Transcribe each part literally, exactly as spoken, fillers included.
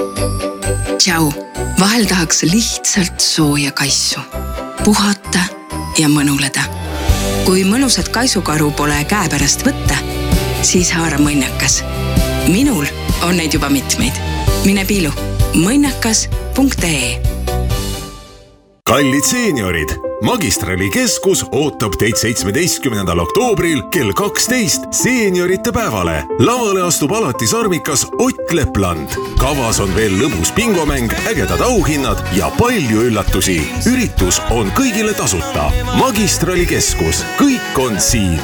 Tšau, vahel tahaks lihtsalt sooja kaisu, puhata ja mõnuleda. Kui mõnusat kaisukaru pole käepärast võtta, siis haara mõnnakas. Minul on neid juba mitmeid. Mine piilu mõnnakas punkt ee. Kallid seeniorid, Magistrali keskus ootab teid seitsmeteistkümnendal oktoobril kell kaksteist seeniorite päevale. Lavale astub alati sarmikas Ott Lepland. Kavas on veel lõbus bingomäng, ägedad auhinnad ja palju üllatusi. Üritus on kõigile tasuta. Magistrali keskus, kõik on siin.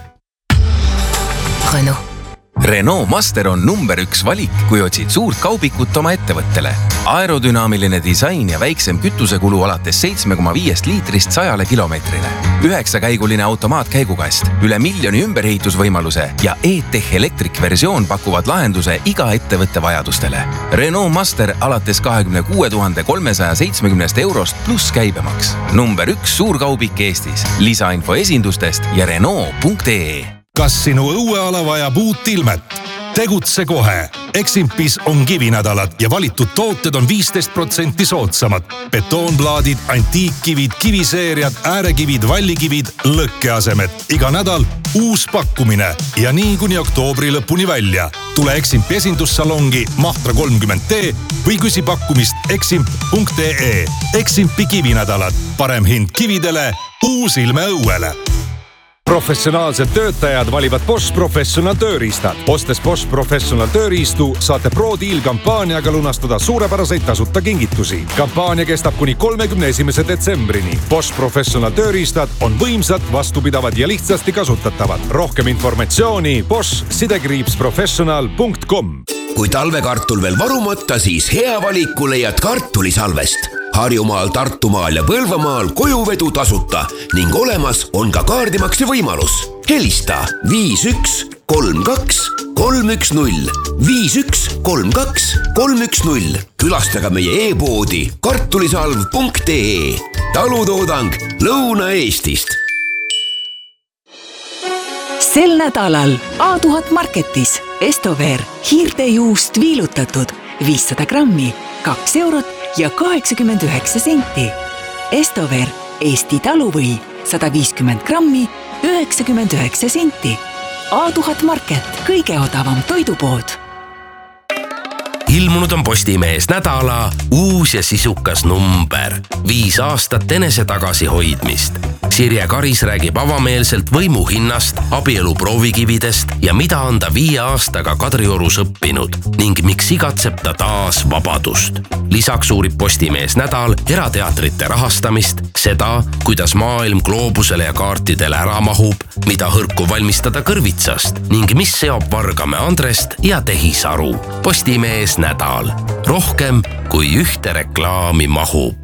Renault. Renault Master on number üks valik, kui otsid suurt kaubikut oma ettevõttele. Aerodünaamiline disain ja väiksem kütusekulu alates seitse koma viis liitrist sajale kilomeetrile. Üheksakäiguline automaatkäigukast, üle miljoni ümberehitusvõimaluse ja E-Tech elektrikversioon pakuvad lahenduse iga ettevõtte vajadustele. Renault Master alates kahekümne kuue tuhande kolmesaja seitsmekümnest eurost pluss käibemaks. Number üks suurkaubik Eestis. Lisainfo esindustest ja Renault punkt ee. Kas sinu õueala vajab uut ilmet? Tegutse kohe. Eximpis on kivinädalad ja valitud tooted on viisteist protsenti soodsamad. Betoonplaadid, antiikkivid, kiviseeriad, äärekivid, vallikivid, lõkkeasemed. Iga nädal uus pakkumine ja nii kuni oktoobri lõpuni välja. Tule Eximpi esindussalongi Mahtra kolmkümmend D või küsi pakkumist eximp punkt ee. Eximpi kivinädalad. Parem hind kividele, uus ilme õuele. Professionaalsed töötajad valivad Bosch Professional tööriistad. Ostes Bosch Professional tööriistu saate Pro-Deal kampaaniaga lunastada suurepäraseid tasuta kingitusi. Kampaania kestab kuni kolmekümne esimese detsembrini. Bosch Professional tööriistad on võimsad, vastupidavad ja lihtsasti kasutatavad. Rohkem informatsiooni bosch sidekriips professional punkt com. Kui talvekartul veel varumata, siis hea valiku leiad kartulisalvest. Harjumaal, Tartumaal ja Põlvamaal kojuvedu tasuta ning olemas on ka kaardimakse võimalus. Helista viis üks kolm kaks kolm üks null, viis üks kolm kaks kolm üks null. Külastaga meie e-poodi kartulisalv punkt ee. Talutoodang Lõuna-Eestist. Sel nädalal A tuhat Marketis Estover hiirtejuust viilutatud viissada grammi, kaks eurot ja kaheksakümmend üheksa senti. Estover Eesti taluvõi sada viiskümmend grammi, üheksakümmend üheksa senti. A tuhat Market, kõige odavam toidupood. Ilmunud on Postimees nädala uus ja sisukas number. Viis aastat enese tagasi hoidmist. Sirje Karis räägib avameelselt võimu hinnast, abielu proovikividest ja mida on ta viie aastaga Kadriorus õppinud ning miks igatseb ta taas vabadust. Lisaks uurib Postimees nädal erateatrite rahastamist, seda, kuidas maailm gloobusele ja kaartidele ära mahub, mida hõrku valmistada kõrvitsast ning mis seob Vargamäe Andrest ja Tehisaru. Postimees nädal. Rohkem kui ühte reklaami mahub.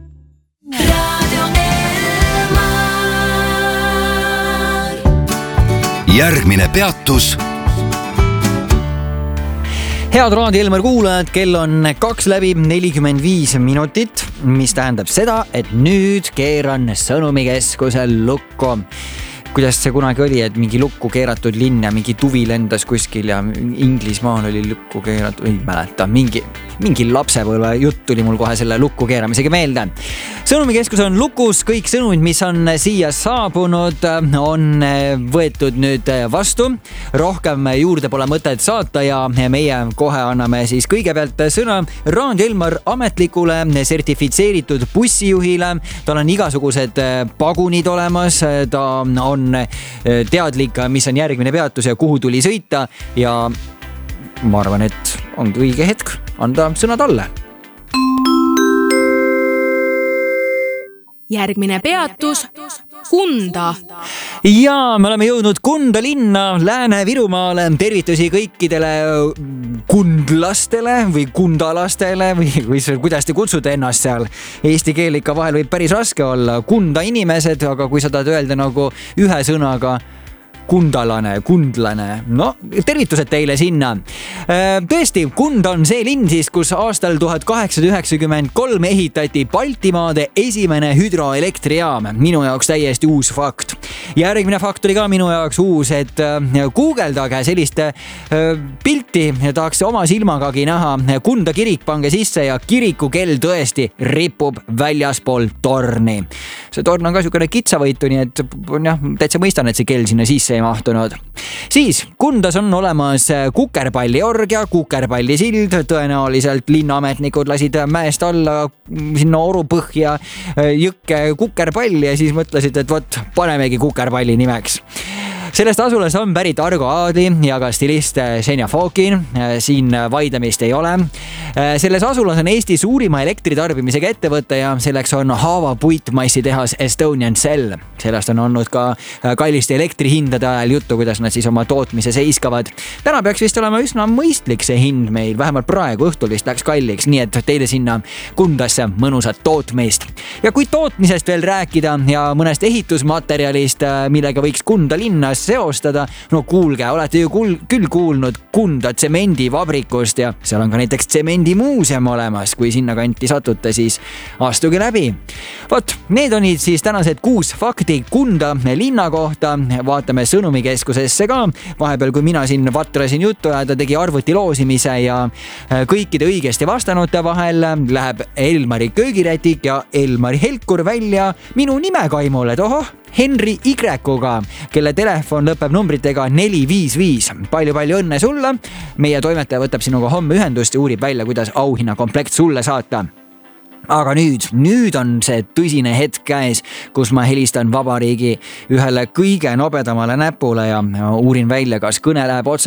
Järgmine peatus. Head Raadio Elmar kuulajad, kell on kaks läbi nelikümmend viis minutit, mis tähendab seda, et nüüd keeran sõnumikeskusel lukku. Kuidas see kunagi oli, et mingi lukku keeratud linn ja mingi tuvi lendas kuskil ja Inglismaal oli lukku keeratud, ei mäleta, mingi, mingi lapsepõlve jutt tuli mul kohe selle lukku keeramisega meelde. Sõnumikeskus on lukus, kõik sõnumid, mis on siia saabunud, on võetud nüüd vastu. Rohkem juurde pole mõtet saata ja meie kohe anname siis kõigepealt sõna Raadio Elmar ametlikule sertifitseeritud bussijuhile. Tal on igasugused pagunid olemas, ta on teadlik, mis on järgmine peatus ja kuhu tuli sõita ja ma arvan, et ongi õige hetk anda sõna talle. Järgmine peatus Kunda. Ja me oleme jõudnud Kunda linna Lääne-Virumaale. Tervitusi kõikidele kundlastele või kundalastele või, või kuidas te kutsute ennast seal. Eesti keel ikka vahel võib päris raske olla. Kunda inimesed, aga kui sa tahad öelda nagu ühe sõnaga kundalane, kundlane, no tervitused teile sinna. Tõesti, Kund on see linn siis, kus aastal tuhat kaheksasada üheksakümmend kolm ehitati Baltimaade esimene hüdroelektrijaam. Minu jaoks täiesti uus fakt. Järgmine fakt oli ka minu jaoks uus, et guugeldage sellist pilti ja tahaks oma silmagagi näha. Kunda kirik pange sisse ja kiriku kell tõesti ripub väljaspool torni. See torn on ka niisugune kitsavõitu, nii et jah, täitsa mõistan, et see kell sinna sisse ei mahtunud. Siis Kundas on olemas kukerpalliorgia, kukerpallisild, tõenäoliselt linnaametnikud lasid mäest alla sinna orupõhja jõkke kukerpalli ja siis mõtlesid, et vot, panemegi kukerpalli nimeks. Sellest asulas on pärit Argo Aadi ja ka stilist Ženja Fokin. Siin vaidlemist ei ole. Selles asulas on Eesti suurima elektritarbimisega ettevõte ja selleks on Haava puitmassitehas Estonian Cell. Sellest on olnud ka kalliste elektrihindade ajal juttu, kuidas nad siis oma tootmise seiskavad. Täna peaks vist olema üsna mõistlik see hind meil, vähemalt praegu õhtul vist läks kalliks, nii et teile sinna Kundasse mõnusat tootmist. Ja kui tootmisest veel rääkida ja mõnest ehitusmaterjalist, millega võiks Kunda linnas seostada, no kuulge, olete ju kuul, küll kuulnud Kunda tsemendivabrikust ja seal on ka näiteks tsemendimuuseum olemas, kui sinna kanti satute, siis astuge läbi. Vot, need on siis tänased kuus fakti Kunda linna kohta, vaatame sõnumikeskusesse ka, vahepeal kui mina siin vatrasin juttu ja ta tegi arvuti loosimise ja kõikide õigesti vastanute vahel läheb Elmari köögirätik ja Elmari Helkur välja minu nimekaimule, tohoh, Henri Y-ga, kelle telefon lõpeb numbritega neli viis viis. Palju-palju õnne sulle. Meie toimetaja võtab sinuga homme ühendust ja uurib välja, kuidas auhinna komplekt sulle saata. Aga nüüd, nüüd on see tõsine hetk käes, kus ma helistan vabariigi ühele kõige nobedamale näpule ja uurin välja, kas kõne läheb otse